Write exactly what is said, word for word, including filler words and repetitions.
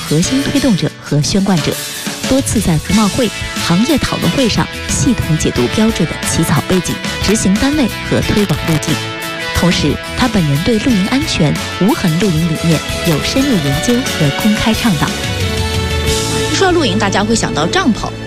核心推动者和宣贯者，多次在服贸会、行业讨论会上系统解读标准的起草背景、执行单位和推广路径。同时，他本人对露营安全、无痕露营理念有深入研究和公开倡导。 一说到露营，大家会想到帐篷。